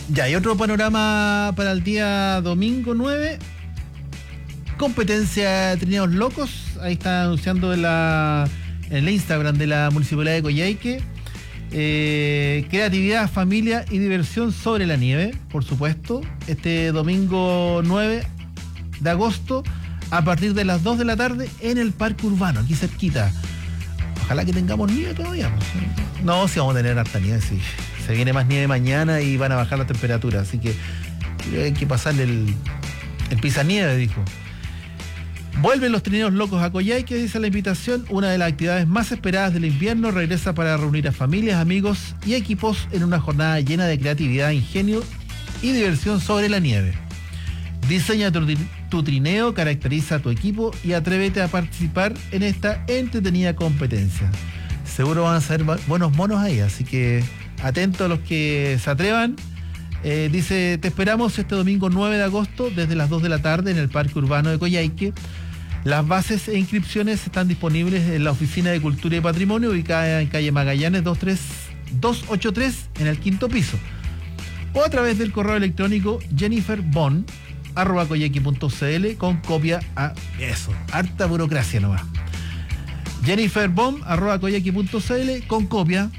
Ya, hay otro panorama para el día domingo 9. Competencia de trineos locos. Ahí está anunciando en el Instagram de la Municipalidad de Coyhaique. Creatividad, familia y diversión sobre la nieve, por supuesto. Este domingo 9 de agosto, a partir de las 2 de la tarde, en el Parque Urbano, aquí cerquita. Ojalá que tengamos nieve todavía. No, sí vamos a tener harta nieve, sí. Se viene más nieve mañana y van a bajar las temperaturas, así que hay que pasarle el pisanieve, dijo. Vuelven los trineos locos a Coyhaique, dice la invitación. Una de las actividades más esperadas del invierno regresa para reunir a familias, amigos y equipos en una jornada llena de creatividad, ingenio y diversión sobre la nieve. Diseña tu trineo, caracteriza a tu equipo y atrévete a participar en esta entretenida competencia. Seguro van a ser buenos monos ahí, así que atentos a los que se atrevan. Dice, te esperamos este domingo 9 de agosto desde las 2 de la tarde en el Parque Urbano de Coyhaique. Las bases e inscripciones están disponibles en la Oficina de Cultura y Patrimonio, ubicada en calle Magallanes 283 en el 5º piso, o a través del correo electrónico jenniferbon@coyhaique.cl con copia a eso, harta burocracia nomás. jenniferbon@coyhaique.cl con copia